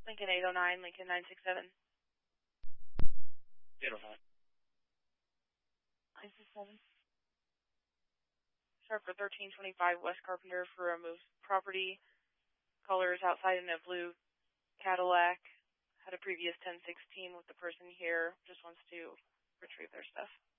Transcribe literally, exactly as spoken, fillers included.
Lincoln eight oh nine, Lincoln nine six seven. eight oh nine. nine six seven. Start for thirteen twenty-five West Carpenter for a moved property. Colors outside in a blue Cadillac. Had a previous ten sixteen with the person here. Just wants to retrieve their stuff.